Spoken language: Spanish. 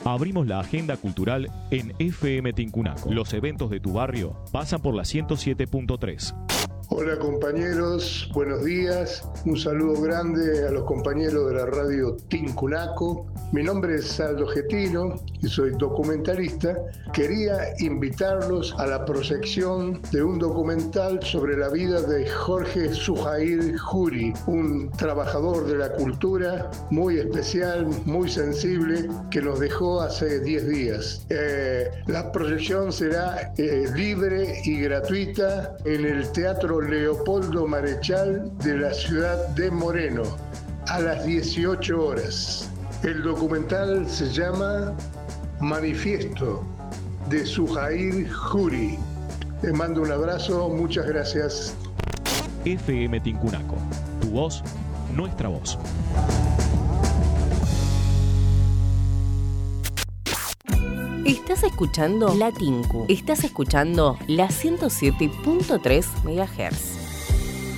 Abrimos la agenda cultural en FM Tincunaco. Los eventos de tu barrio pasan por la 107.3. Hola compañeros, buenos días. Un saludo grande a los compañeros de la radio Tincunaco. Mi nombre es Aldo Getino y soy documentalista. Quería invitarlos a la proyección de un documental sobre la vida de Jorge Zuhair Juri, un trabajador de la cultura muy especial, muy sensible, que nos dejó hace 10 días. La proyección será libre y gratuita en el Teatro Leopoldo Marechal de la ciudad de Moreno a las 18 horas. El documental se llama Manifiesto de Zuhair Juri. Les mando un abrazo, muchas gracias. FM Tincunaco, tu voz, nuestra voz. Estás escuchando La Tinku. Estás escuchando la 107.3 MHz.